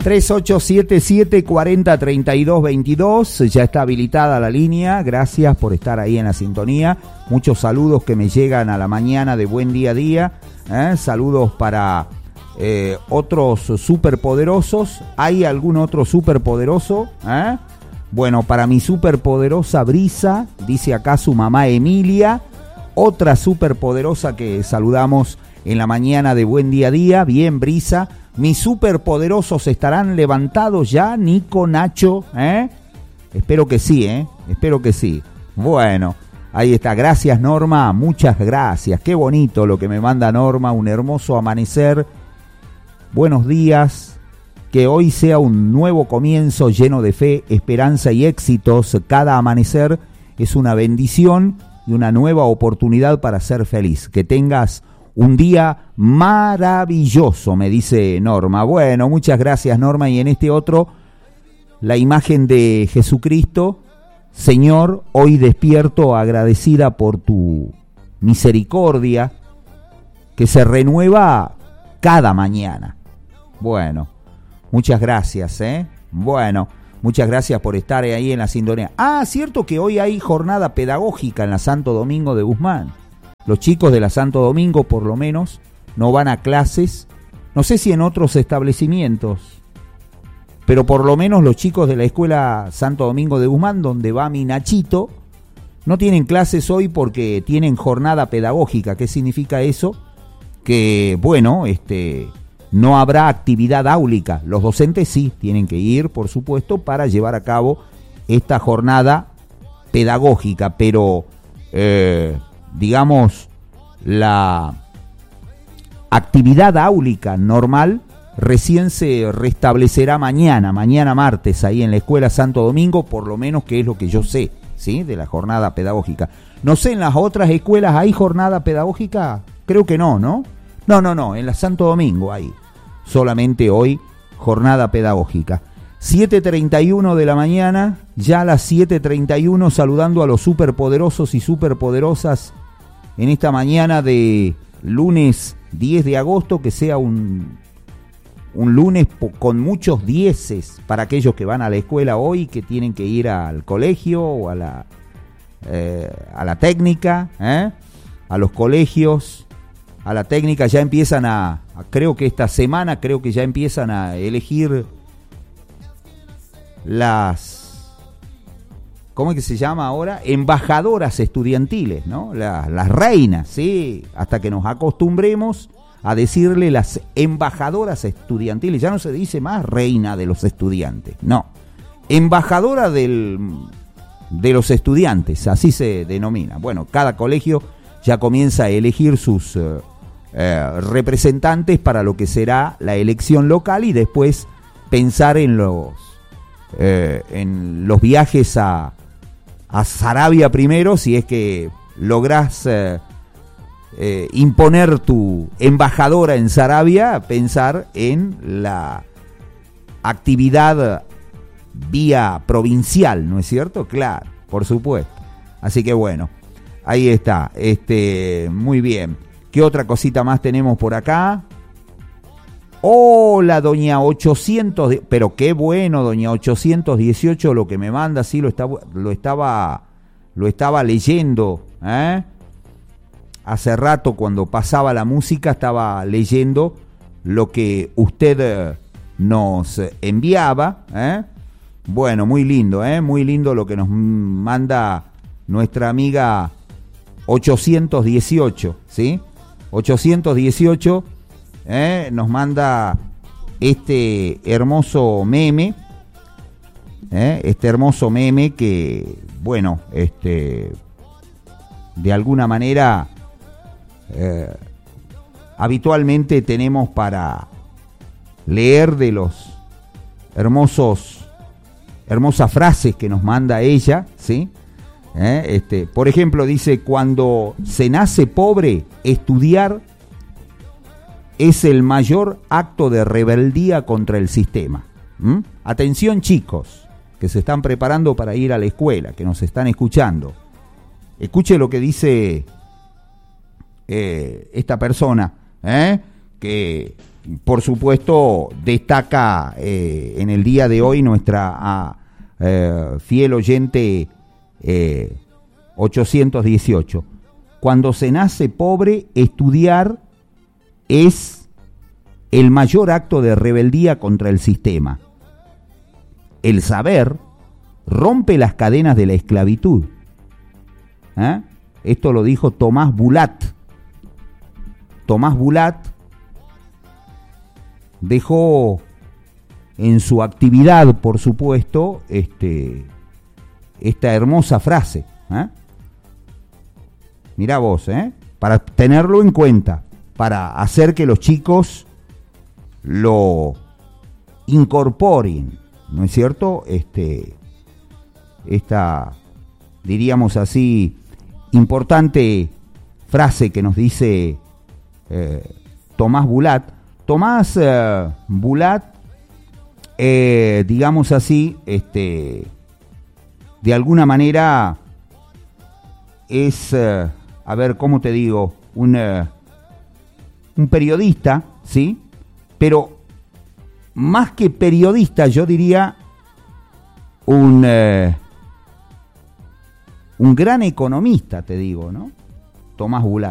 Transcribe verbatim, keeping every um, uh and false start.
tres ocho siete siete, cuatro cero, tres dos dos dos, ya está habilitada la línea, gracias por estar ahí en la sintonía, muchos saludos que me llegan a la mañana de Buen Día a Día, ¿eh? Saludos para eh, otros superpoderosos, ¿hay algún otro superpoderoso? ¿Eh? Bueno, para mi superpoderosa Brisa, dice acá su mamá Emilia, otra superpoderosa que saludamos en la mañana de Buen Día a Día, bien Brisa. Mis superpoderosos estarán levantados ya, Nico, Nacho, ¿eh? Espero que sí, ¿eh? Espero que sí. Bueno, ahí está. Gracias, Norma. Muchas gracias. Qué bonito lo que me manda Norma. Un hermoso amanecer. Buenos días. Que hoy sea un nuevo comienzo lleno de fe, esperanza y éxitos. Cada amanecer es una bendición y una nueva oportunidad para ser feliz. Que tengas un día maravilloso, me dice Norma. Bueno, muchas gracias, Norma. Y en este otro, la imagen de Jesucristo. Señor, hoy despierto agradecida por tu misericordia que se renueva cada mañana. Bueno, muchas gracias, ¿eh? Bueno, muchas gracias por estar ahí en la sintonía. Ah, cierto que hoy hay jornada pedagógica en la Santo Domingo de Guzmán. Los chicos de la Santo Domingo, por lo menos, no van a clases. No sé si en otros establecimientos, pero por lo menos los chicos de la Escuela Santo Domingo de Guzmán, donde va mi Nachito, no tienen clases hoy porque tienen jornada pedagógica. ¿Qué significa eso? Que, bueno, este, no habrá actividad áulica. Los docentes sí tienen que ir, por supuesto, para llevar a cabo esta jornada pedagógica, pero... Eh, digamos, la actividad áulica normal recién se restablecerá mañana, mañana martes, ahí en la Escuela Santo Domingo, por lo menos que es lo que yo sé, ¿sí? De la jornada pedagógica. No sé, ¿en las otras escuelas hay jornada pedagógica? Creo que no, ¿no? No, no, no, en la Santo Domingo hay solamente hoy jornada pedagógica. siete treinta y uno de la mañana, ya a las siete treinta y uno, saludando a los superpoderosos y superpoderosas en esta mañana de lunes diez de agosto, que sea un, un lunes po- con muchos dieces para aquellos que van a la escuela hoy, que tienen que ir al colegio o a la, eh, a la técnica, ¿eh? A los colegios, a la técnica, ya empiezan a, a, creo que esta semana, creo que ya empiezan a elegir las... ¿Cómo es que se llama ahora? Embajadoras estudiantiles, ¿no? Las, las reinas, ¿sí? Hasta que nos acostumbremos a decirle las embajadoras estudiantiles. Ya no se dice más reina de los estudiantes, no. Embajadora del, de los estudiantes, así se denomina. Bueno, cada colegio ya comienza a elegir sus eh, eh, representantes para lo que será la elección local y después pensar en los, eh, en los viajes a... a Sarabia primero, si es que lográs eh, eh, imponer tu embajadora en Sarabia, pensar en la actividad vía provincial, ¿no es cierto? Claro, por supuesto. Así que bueno, ahí está, este, muy bien. ¿Qué otra cosita más tenemos por acá? Hola, doña ochocientos, pero qué bueno, doña ochocientos dieciocho, lo que me manda, sí, lo estaba, lo estaba, lo estaba leyendo, ¿eh? Hace rato cuando pasaba la música estaba leyendo lo que usted eh, nos enviaba, ¿eh? Bueno, muy lindo, ¿eh? Muy lindo lo que nos manda nuestra amiga ochocientos dieciocho, ¿sí? ochocientos dieciocho Eh, nos manda este hermoso meme, eh, este hermoso meme que, bueno, este, de alguna manera eh, habitualmente tenemos para leer de los hermosos, hermosas frases que nos manda ella, ¿sí? Eh, este, por ejemplo, dice: cuando se nace pobre, estudiar es el mayor acto de rebeldía contra el sistema. ¿Mm? Atención, chicos, que se están preparando para ir a la escuela, que nos están escuchando. Escuche lo que dice eh, esta persona, ¿eh? que por supuesto, destaca eh, en el día de hoy nuestra a, eh, fiel oyente eh, ochocientos dieciocho. Cuando se nace pobre, estudiar es el mayor acto de rebeldía contra el sistema. El saber rompe las cadenas de la esclavitud. ¿Eh? Esto lo dijo Tomás Bulat. Tomás Bulat dejó en su actividad, por supuesto, este, esta hermosa frase. ¿Eh? Mirá vos, ¿eh? Para tenerlo en cuenta, para hacer que los chicos lo incorporen, ¿no es cierto? Este, esta, diríamos así, importante frase que nos dice eh, Tomás Bulat. Tomás eh, Bulat, eh, digamos así, este, de alguna manera es, eh, a ver, ¿cómo te digo? Un, eh, un periodista, ¿sí? Pero más que periodista, yo diría un, eh, un gran economista, te digo, ¿no? Tomás Bulat.